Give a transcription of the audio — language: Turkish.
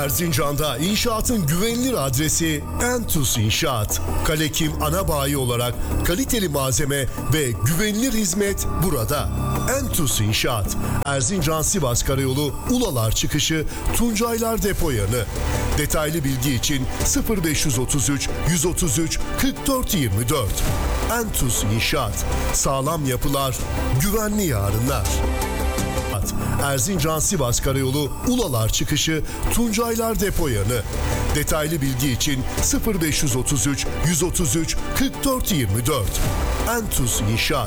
Erzincan'da inşaatın güvenilir adresi Entus İnşaat. Kalekim ana bayi olarak kaliteli malzeme ve güvenilir hizmet burada. Entus İnşaat. Erzincan-Sivas Karayolu Ulalar çıkışı Tuncaylar Depo yanı. Detaylı bilgi için 0533 133 44 24. Entus İnşaat. Sağlam yapılar, güvenli yarınlar. Erzincan-Sivas Karayolu Ulalar çıkışı Tuncaylar Depo yanı. Detaylı bilgi için 0533 133 44 24. Entus İnşaat.